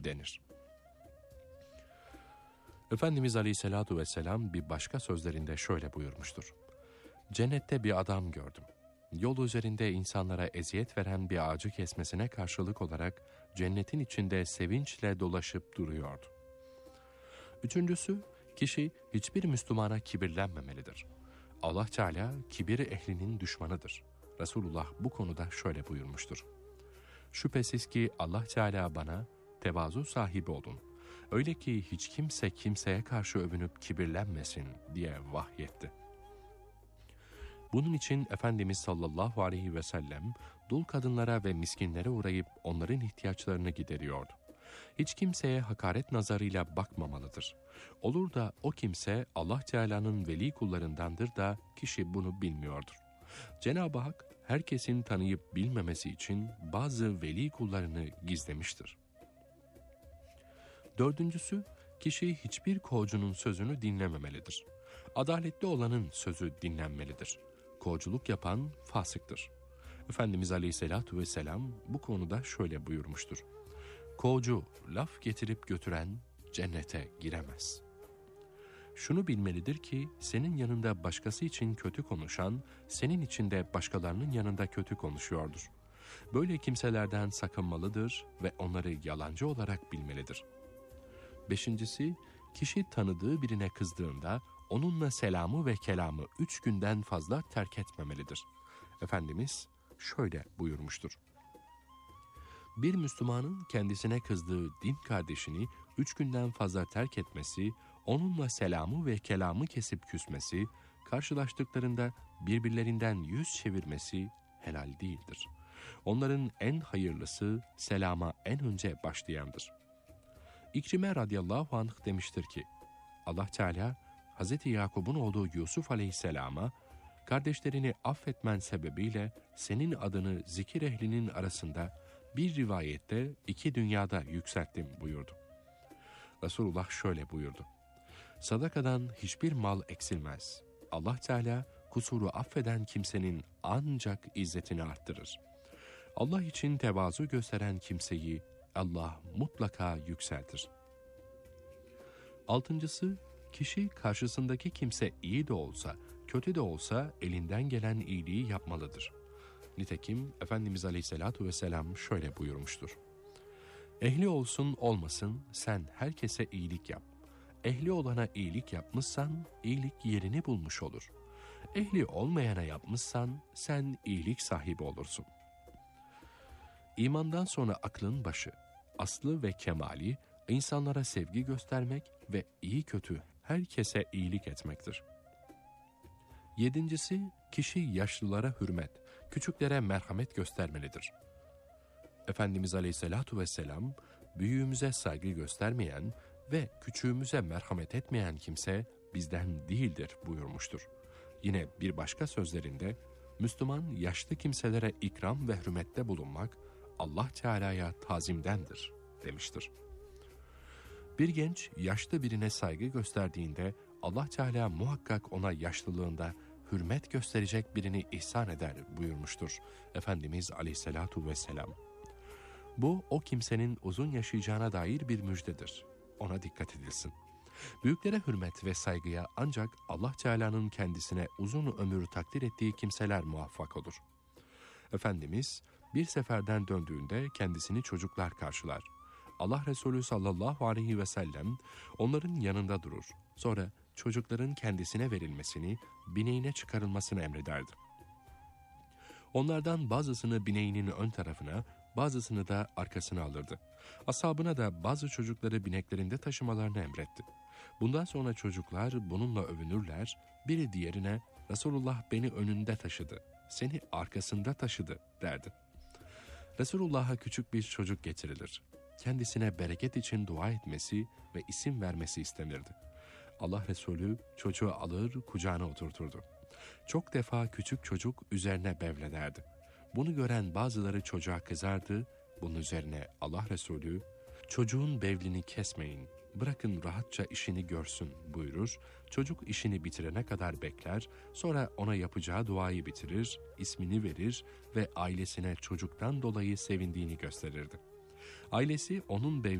denir. Efendimiz Aleyhisselatu Vesselam bir başka sözlerinde şöyle buyurmuştur. Cennette bir adam gördüm. Yol üzerinde insanlara eziyet veren bir ağacı kesmesine karşılık olarak cennetin içinde sevinçle dolaşıp duruyordu. Üçüncüsü, kişi hiçbir Müslümana kibirlenmemelidir. Allah Teala kibir ehlinin düşmanıdır. Resulullah bu konuda şöyle buyurmuştur. Şüphesiz ki Allah Teala bana tevazu sahibi olun. Öyle ki hiç kimse kimseye karşı övünüp kibirlenmesin diye vahyetti. Bunun için Efendimiz sallallahu aleyhi ve sellem dul kadınlara ve miskinlere uğrayıp onların ihtiyaçlarını gideriyordu. Hiç kimseye hakaret nazarıyla bakmamalıdır. Olur da o kimse Allah Teala'nın veli kullarındandır da kişi bunu bilmiyordur. Cenab-ı Hak herkesin tanıyıp bilmemesi için bazı veli kullarını gizlemiştir. Dördüncüsü, kişi hiçbir kovucunun sözünü dinlememelidir. Adaletli olanın sözü dinlenmelidir. Kovuculuk yapan fasıktır. Efendimiz Aleyhisselatu Vesselam bu konuda şöyle buyurmuştur. Kovucu laf getirip götüren cennete giremez. Şunu bilmelidir ki senin yanında başkası için kötü konuşan, senin için de başkalarının yanında kötü konuşuyordur. Böyle kimselerden sakınmalıdır ve onları yalancı olarak bilmelidir. Beşincisi, kişi tanıdığı birine kızdığında onunla selamı ve kelamı 3 günden fazla terk etmemelidir. Efendimiz şöyle buyurmuştur. Bir Müslümanın kendisine kızdığı din kardeşini 3 günden fazla terk etmesi, onunla selamı ve kelamı kesip küsmesi, karşılaştıklarında birbirlerinden yüz çevirmesi helal değildir. Onların en hayırlısı selama en önce başlayandır. İkrime radıyallahu anh demiştir ki, Allah Teala, Hz. Yakub'un oğlu Yusuf aleyhisselama, kardeşlerini affetmen sebebiyle senin adını zikir ehlinin arasında bir rivayette 2 dünyada yükselttim buyurdu. Resulullah şöyle buyurdu. Sadakadan hiçbir mal eksilmez. Allah Teala kusuru affeden kimsenin ancak izzetini arttırır. Allah için tevazu gösteren kimseyi Allah mutlaka yükseltir. Altıncısı, kişi karşısındaki kimse iyi de olsa, kötü de olsa elinden gelen iyiliği yapmalıdır. Nitekim Efendimiz Aleyhisselatu Vesselam şöyle buyurmuştur. Ehli olsun olmasın sen herkese iyilik yap. Ehli olana iyilik yapmışsan iyilik yerini bulmuş olur. Ehli olmayana yapmışsan sen iyilik sahibi olursun. İmandan sonra aklın başı, aslı ve kemali insanlara sevgi göstermek ve iyi kötü herkese iyilik etmektir. Yedincisi, kişi yaşlılara hürmet, küçüklere merhamet göstermelidir. Efendimiz Aleyhisselatu Vesselam, büyüğümüze saygı göstermeyen ve küçüğümüze merhamet etmeyen kimse bizden değildir buyurmuştur. Yine bir başka sözlerinde, Müslüman yaşlı kimselere ikram ve hürmette bulunmak, Allah Teala'ya tazimdendir demiştir. Bir genç yaşlı birine saygı gösterdiğinde Allah Teala muhakkak ona yaşlılığında hürmet gösterecek birini ihsan eder buyurmuştur Efendimiz Aleyhisselatu Vesselam. Bu o kimsenin uzun yaşayacağına dair bir müjdedir. Ona dikkat edilsin. Büyüklere hürmet ve saygıya ancak Allah Teala'nın kendisine uzun ömür takdir ettiği kimseler muvaffak olur. Efendimiz bir seferden döndüğünde kendisini çocuklar karşılar. Allah Resulü sallallahu aleyhi ve sellem onların yanında durur. Sonra çocukların kendisine verilmesini, bineğine çıkarılmasını emrederdi. Onlardan bazısını bineğinin ön tarafına, bazısını da arkasına alırdı. Ashabına da bazı çocukları bineklerinde taşımalarını emretti. Bundan sonra çocuklar bununla övünürler, biri diğerine Resulullah beni önünde taşıdı, seni arkasında taşıdı derdi. Resulullah'a küçük bir çocuk getirilir. Kendisine bereket için dua etmesi ve isim vermesi istenirdi. Allah Resulü çocuğu alır kucağına oturturdu. Çok defa küçük çocuk üzerine bevlederdi. Bunu gören bazıları çocuğa kızardı. Bunun üzerine Allah Resulü çocuğun bevlini kesmeyin, bırakın rahatça işini görsün buyurur. Çocuk işini bitirene kadar bekler, sonra ona yapacağı duayı bitirir, ismini verir ve ailesine çocuktan dolayı sevindiğini gösterirdi. Ailesi onun